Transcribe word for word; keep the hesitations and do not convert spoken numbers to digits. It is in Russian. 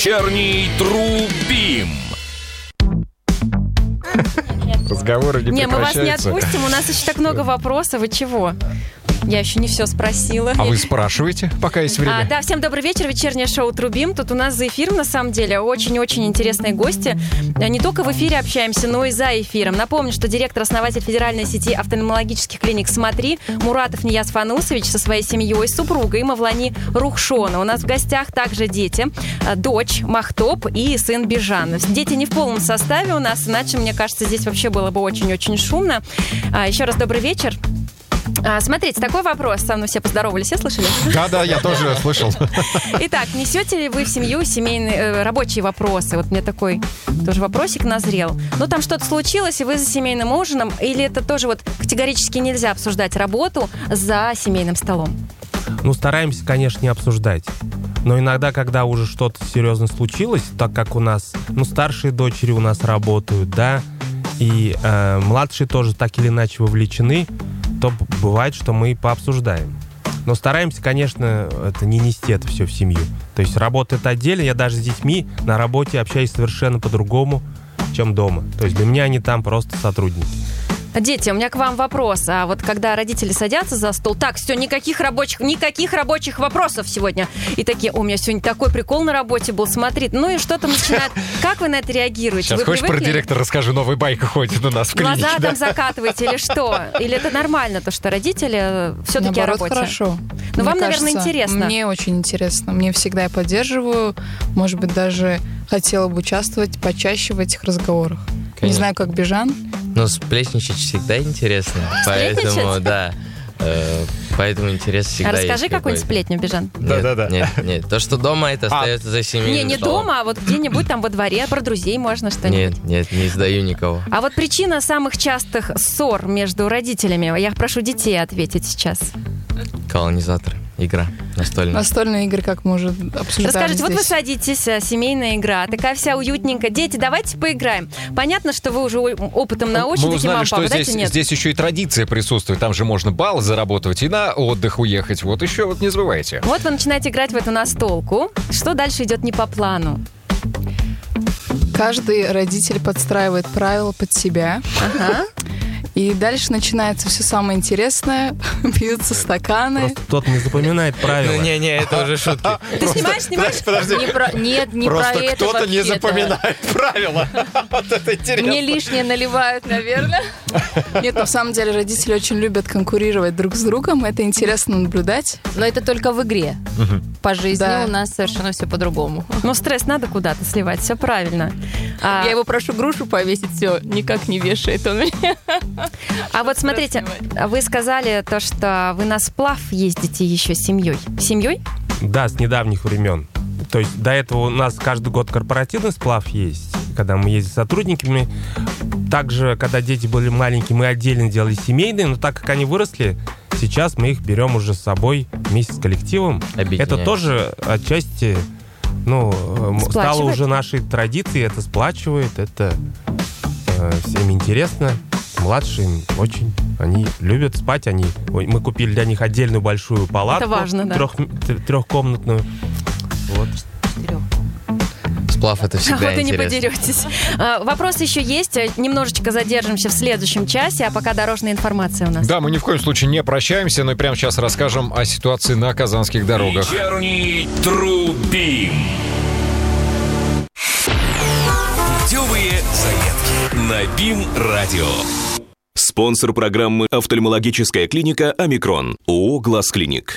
Вечерний Трубим. Разговоры не, не прекращаются. Мы вас не отпустим, у нас еще так много вопросов. Вы чего? Я еще не все спросила. А вы спрашиваете, пока есть время? А, да, всем добрый вечер. Вечернее шоу «Трубим». Тут у нас за эфиром, на самом деле, очень-очень интересные гости. Не только в эфире общаемся, но и за эфиром. Напомню, что директор-основатель федеральной сети офтальмологических клиник «Смотри» Муратов Нияз Фанусович со своей семьей, супругой Мавлани Рухшона. У нас в гостях также дети. Дочь Махтоп и сын Бижан. Дети не в полном составе у нас, иначе, мне кажется, здесь вообще было бы очень-очень шумно. Еще раз добрый вечер. А, смотрите, такой вопрос. Со мной все поздоровались, все слышали? Да-да, я тоже слышал. Итак, несете ли вы в семью семейные, э, рабочие вопросы? Вот мне такой тоже вопросик назрел. Ну, там что-то случилось, и вы за семейным ужином, или это тоже вот категорически нельзя обсуждать работу за семейным столом? Ну, стараемся, конечно, не обсуждать. Но иногда, когда уже что-то серьезно случилось, так как у нас, ну, старшие дочери у нас работают, да, и э, младшие тоже так или иначе вовлечены, то бывает, что мы пообсуждаем. Но стараемся, конечно, это не нести это все в семью. То есть работа это отдельно. Я даже с детьми на работе общаюсь совершенно по-другому, чем дома. То есть для меня они там просто сотрудники. Дети, у меня к вам вопрос. А вот когда родители садятся за стол, так, все, никаких рабочих, никаких рабочих вопросов сегодня. И такие, у меня сегодня такой прикол на работе был, смотри. Ну и что-то начинает. Как вы на это реагируете? Сейчас вы хочешь привыкли? Про директора расскажу, новая байка ходит у нас в клинике. Глаза да? там закатываете или что? Или это нормально, то, что родители все-таки о Наоборот, работе? хорошо. Но Мне вам, кажется, наверное, интересно. Мне очень интересно. Мне всегда я поддерживаю. Может быть, даже хотела бы участвовать почаще в этих разговорах. Конечно. Не знаю, как Бижан. Ну, сплетничать всегда интересно. Поэтому, да. Э, поэтому интерес всегда А расскажи есть какую-нибудь какой-то. сплетню, Бижан. Да-да-да. Нет, нет. То, что дома, это остается за семейным Не, не столом. дома, а вот где-нибудь там во дворе, про друзей можно что-нибудь. Нет, нет, не издаю никого. А вот причина самых частых ссор между родителями, я прошу детей ответить сейчас. Колонизатор. Игра настольная. Настольные игры, как мы уже обсуждали Расскажите, вот вы здесь. садитесь, а, семейная игра, такая вся уютненькая. Дети, давайте поиграем. Понятно, что вы уже опытом научены, Мы узнали, мам, что папа, здесь, дайте нет. здесь еще и традиция присутствует. Там же можно баллы заработать и на отдых уехать. Вот еще вот не забывайте. Вот вы начинаете играть в эту настолку. Что дальше идет не по плану? Каждый родитель подстраивает правила под себя. Ага. И дальше начинается все самое интересное. Бьются стаканы. Просто кто-то не запоминает правила. Ну, не-не, это уже шутки. Ты снимаешь, снимаешь? Подожди. Не про... Нет, не Просто про это кто-то не вообще-то. запоминает правила. Вот это интересно. Мне лишнее наливают, наверное. Нет, на самом деле родители очень любят конкурировать друг с другом. Это интересно наблюдать. Но это только в игре. По жизни Да. у нас совершенно все по-другому. Но стресс надо куда-то сливать, все правильно. А, Я его прошу грушу повесить, все, никак не вешает он меня. а вот смотрите, вы сказали то, что вы на сплав ездите еще с семьей. С семьей? Да, с недавних времен. То есть до этого у нас каждый год корпоративный сплав есть, когда мы ездим с сотрудниками. Также, когда дети были маленькие, мы отдельно делали семейные, но так как они выросли, сейчас мы их берем уже с собой вместе с коллективом. Объединяем. Это тоже отчасти, ну, э, стало Сплачивает? уже нашей традицией, это сплачивает, это э, всем интересно. Младшие очень, они любят спать, они, ой, мы купили для них отдельную большую палатку. Это важно, да. трех- трехкомнатную. Вот. Сплав это всегда Вот и не интересно. подеретесь. А, Вопросы еще есть. Немножечко задержимся в следующем часе, а пока дорожная информация у нас. Да, мы ни в коем случае не прощаемся, но и прямо сейчас расскажем о ситуации на казанских дорогах. Вечерний Трубим. Путевые заметки на БИМ-радио. Спонсор программы «Офтальмологическая клиника Омикрон» ООО «Глаз Клиник».